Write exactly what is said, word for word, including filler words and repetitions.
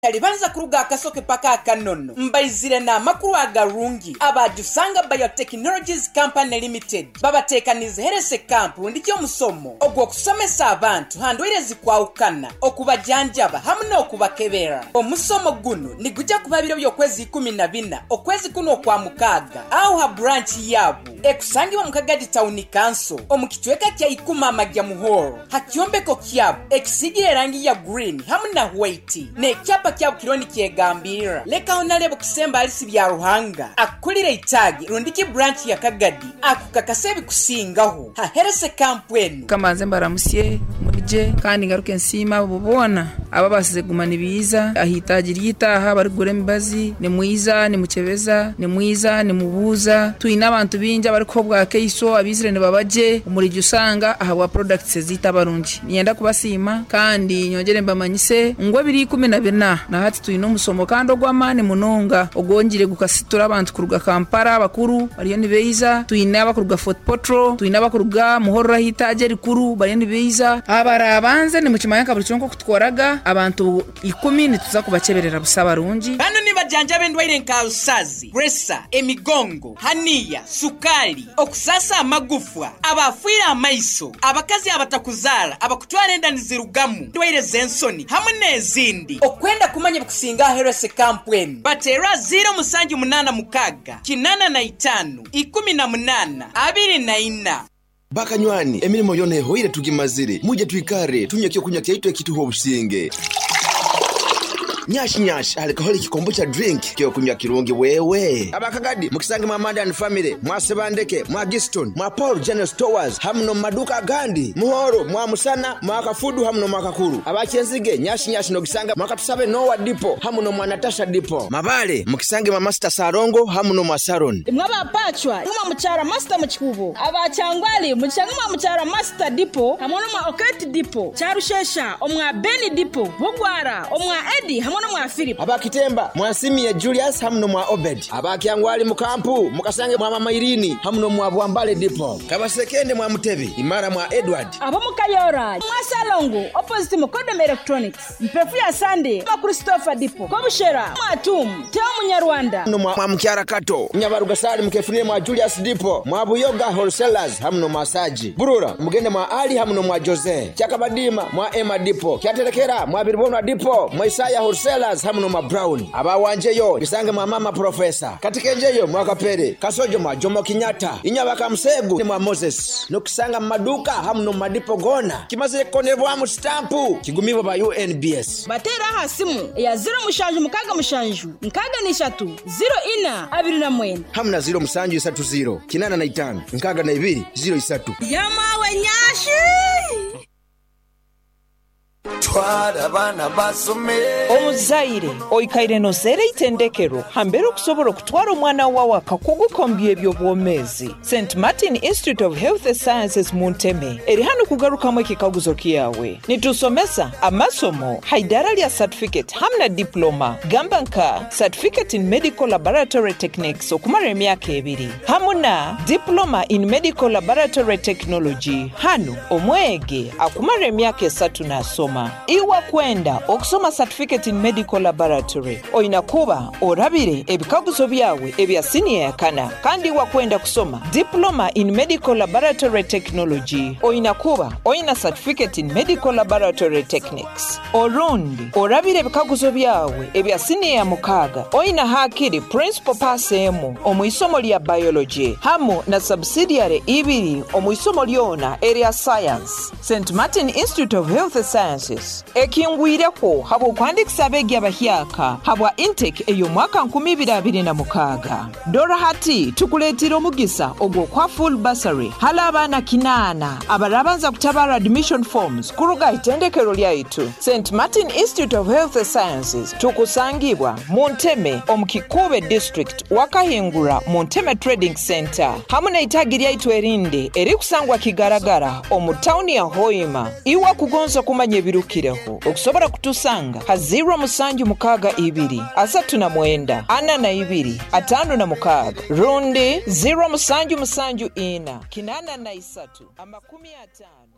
Talibanza kuruga akasoke paka akanono mbayizire na makuru agarungi abajusanga Biotechnologies Company Limited babatekanize herese kampu ndicyo musomo ogwo kusomesa abantu handwirezi kwaukana okubajanjaba hamwe okubakebera omusomo guno ni gujya kubabiro byo kwezi kumi na bina okwezi kuno kwa mukaga au ha branch yabo ekusangiwa mukagadi town council omukitweka kya ikuma amajya muhoro hakyombeko kyabo ekisigire rangi ya green hamwe na white ne kyapa kya kironi kyegambira leka onalebo kisemba alisi bya ruhanga akulire itagi rundiki branch ya kagadi akukakasebi kusingaho ha herese kampwenu kama nzembara musye murije kandi ngaruke nsima bubona aba basize gumana ibiza ahitaji ryitaha bari gure mbazi ni mwiza ni mukebeza ni mwiza ni mubuza tuina abantu binja bari kobwa keiso abizire ne babaje umurije usanga aha wa products zita barunji niyenda kubasima kandi nyongere mbamanyise ngo biri kumi na bina na hati tuino musomo kandi ogwamane munonga ogongire gukasitura abantu kuruga Kampala bakuru bariyo ni beiza tuina bakuruga Fort Potro tuina bakuruga muhorra hitaje rikuru bariyo ni beiza abara abanze ni mukimanya kaburi cyonko kutwaraga abantu ikumi nituza kubaceberera busaba runji bano ni bajanja bendwaire nkarusazi pressa emigongo hania sukali okusasa amagufwa abafwira amaiso abakazi abatakuzara abakutwara endanizirugamu ndwaire zensoni hamwe nezindi okwenda kumanya bukusinga herese kampweni batera zero musanju munana mukaga kinana na itanu ikumi na munana abiri na ina bakanywani emirimo yone hoire tugimazire muje twikare tunyekyo kunya kyaitwe kituho businge nyashi nyashi alcoholic kombucha drink kyo kunywa kirungi wewe abakagadi mukisange mwa Madden family mwa Sebandeke mwa Giston mwa Paul General Stores hamno maduka gandi muhoro mwa Musana mwa Kafudu hamno mwa Kakuru abakenzige nyashi nyashi no gisanga mwa Katusabe Noah Depot hamno mwa Natasha Depot mabale mukisange mwa Master Sarongo hamno mwa Saron mwaba pachwa mwa mchara Master mchikubo abachangwali mchanga mwa mchara Master Depot hamno mwa Okati Depot charushesha omwa Beni Depot bugwara omwa Eddie hamno mwa Philip abakitemba mwa Simi ya Julius hamno mwa Obed abakiangwali mukampu mukasange mwa Mama Irini hamno mwa Bwambale Depot kabasekende mwa Mutebi imara mwa Edward abamukayora mwa Salongo opposite Mukodem Electronics mpefu ya Sunday mwa Christopher Depot kobushera mwa Tum teo munyarwanda hamno mwa Mkiara Kato nyabarugasari mkefunire mwa Julius Depot mwa Buyoga Wholesalers hamno mwa Saji Burura mugende mwa Ali hamno mwa Jose Chakabadima mwa Emma Depot kyatelekera mwa Birbono Depot mwa Isaya Wholesalers hamno mwa Brown abawanjeyo bisange mwa Mama Professor katikenjeyo mwa Kapere Kasojo mwa Jomo Kinyata inyabaka Msegu mwa Moses nokisanga maduka hamno madipo gona kimaze konebwa mu stampu kigumibo ba U N B S batera hasimu ya zero mushanju mukaga mushanju nkaga ni shatu zero ina abiri na mwenda hamna zero musanju isatu zero kinana na itano nkaga na ibiri zero isatu yamawe nyashi twara bana basome omuzaire oikaire no zere itendekero hambere okusobora okutwara omwana wawe akakugukombye ebyo bwomezi Saint Martin Institute of Health Sciences Munteme eri hano kugarukamu ekikaguzo kiyawe nitusomesa amasomo haidara lya certificate hamna diploma gamba nka certificate in medical laboratory techniques okumara emyaka ebiri hamuna diploma in medical laboratory technology hano omwege akumara emyaka esatu nasoma iwa kwenda okusoma certificate in medical laboratory oina kuba orabire ebikaguzo byawe ebya senior yakana kandi iwa kwenda kusoma diploma in medical laboratory technology oina kuba oina certificate in medical laboratory techniques orundi orabire ebikaguzo byawe ebya senior ya mukaga oina hakiri principal pass emu omuisomo lya biology hamu na subsidiary ibiri omuisomo lyona area science Saint Martin Institute of Health Sciences ekingwireko habo kwandikisa abegi abahyaka habwa intake eyo mwaka nkumi ibiri abiri na mukaga dora hati tukuletira omugisa ogwo kwa full bursary hala abana kinana abarabanza kutabara admission forms kuruga itendekero lyaitu Saint Martin Institute of Health Sciences tukusangibwa Munteme omukikube district wakahingura Munteme Trading Center hamuna itagi lyaitu erinde eri kusangwa kigaragara omu town ya Hoima iwa kugonza kumanya ebirukireho okusobora kutusanga ha zero musanju mukaga ibiri asatu na mwenda ana na ibiri atano na mukaga rundi zero musanju musanju ina kinana na isatu amakumi atano